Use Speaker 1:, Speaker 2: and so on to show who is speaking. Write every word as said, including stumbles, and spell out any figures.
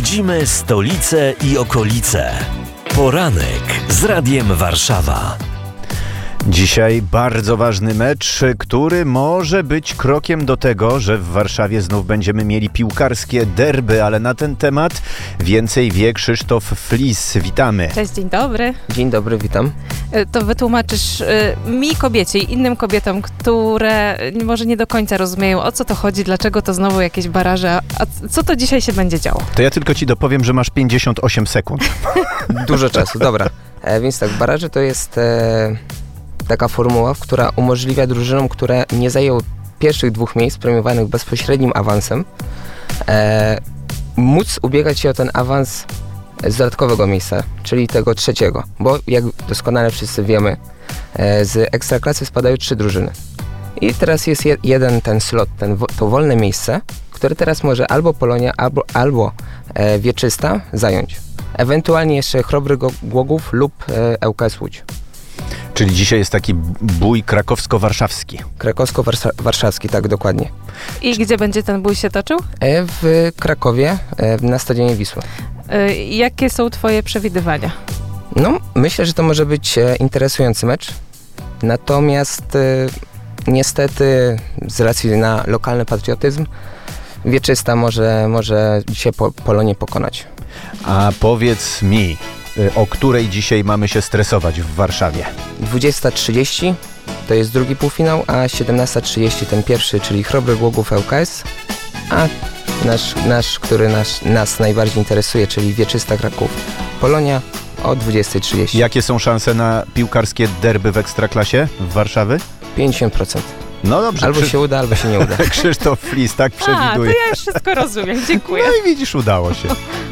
Speaker 1: Śledzimy stolicę i okolice. Poranek z Radiem Warszawa.
Speaker 2: Dzisiaj bardzo ważny mecz, który może być krokiem do tego, że w Warszawie znów będziemy mieli piłkarskie derby, ale na ten temat więcej wie Krzysztof Flis. Witamy.
Speaker 3: Cześć, dzień dobry.
Speaker 4: Dzień dobry, witam.
Speaker 3: To wytłumaczysz mi, kobiecie i innym kobietom, które może nie do końca rozumieją, o co to chodzi, dlaczego to znowu jakieś baraże, a co to dzisiaj się będzie działo?
Speaker 2: To ja tylko ci dopowiem, że masz pięćdziesiąt osiem sekund.
Speaker 4: Dużo czasu, dobra. E, więc tak, baraże to jest e, taka formuła, która umożliwia drużynom, które nie zajęły pierwszych dwóch miejsc premiowanych bezpośrednim awansem, e, móc ubiegać się o ten awans z dodatkowego miejsca, czyli tego trzeciego, bo jak doskonale wszyscy wiemy, e, z Ekstraklasy spadają trzy drużyny. I teraz jest je, jeden ten slot, ten, to wolne miejsce, które teraz może albo Polonia, albo, albo e, Wieczysta zająć. Ewentualnie jeszcze Chrobry Głogów lub e, ŁKS Łódź.
Speaker 2: Czyli dzisiaj jest taki bój krakowsko-warszawski.
Speaker 4: Krakowsko-warszawski, tak, dokładnie.
Speaker 3: I gdzie będzie ten bój się toczył?
Speaker 4: E, w Krakowie, e, na stadionie Wisły.
Speaker 3: Y, jakie są twoje przewidywania?
Speaker 4: No, myślę, że to może być e, interesujący mecz. Natomiast e, niestety z racji na lokalny patriotyzm Wieczysta może, może dzisiaj po, Polonię pokonać.
Speaker 2: A powiedz mi, o której dzisiaj mamy się stresować w Warszawie?
Speaker 4: dwudziesta trzydzieści to jest drugi półfinał, a siedemnasta trzydzieści ten pierwszy, czyli Chrobry Głogów ŁKS, a nasz, nasz który nas, nas najbardziej interesuje, czyli Wieczysta Kraków Polonia o dwudziesta trzydzieści.
Speaker 2: Jakie są szanse na piłkarskie derby w Ekstraklasie w Warszawie?
Speaker 4: pięćdziesiąt procent.
Speaker 2: No dobrze.
Speaker 4: Albo
Speaker 2: Krzy...
Speaker 4: się uda, albo się nie uda.
Speaker 2: Krzysztof Flis tak przewiduje.
Speaker 3: A, to ja już wszystko rozumiem, dziękuję.
Speaker 2: No i widzisz, udało się.